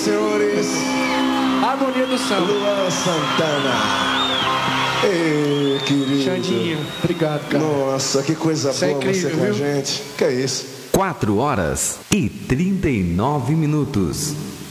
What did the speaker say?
senhores. Harmonia do samba. Luan Santana. Ei, querido. Xandinho, obrigado, cara. Nossa, que coisa Isso é boa incrível, você com a viu? gente. Que é isso? 4 horas e 39 minutos.